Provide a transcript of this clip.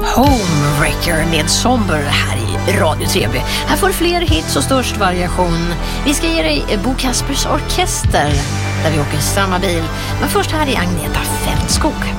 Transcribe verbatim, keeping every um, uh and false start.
Homewrecker med Somber här i Radio tre B. Här får fler hits och störst variation. Vi ska ge dig Bo Kaspers Orkester där vi åker i samma bil. Men först här är Agneta Fältskog.